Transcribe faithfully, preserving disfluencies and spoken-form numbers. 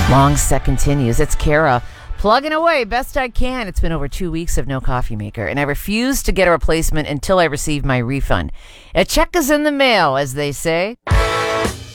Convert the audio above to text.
Long set continues. It's Kara. Plugging away best I can. It's been over two weeks of no coffee maker, and I refuse to get a replacement until I receive my refund. A check is in the mail, as they say.